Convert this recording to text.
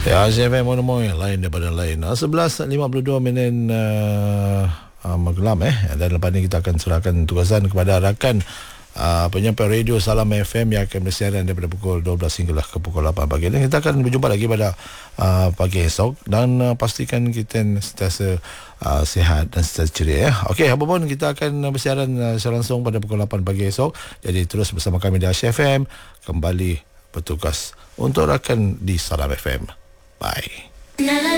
Ya, CFM Monomoy lain daripada lain. 11.52 minit malam dan lepas ni kita akan serahkan tugasan kepada rakan penyampai radio Salam FM yang akan bersiaran daripada pukul 12 hinggalah ke pukul 8 pagi. Dan kita akan berjumpa lagi pada pagi esok dan pastikan kita sentiasa sihat dan sentiasa ceria. Okey, apa pun kita akan bersiaran secara langsung pada pukul 8 pagi esok. Jadi terus bersama kami di Asia FM, kembali bertugas untuk rakan di Salam FM. Bye.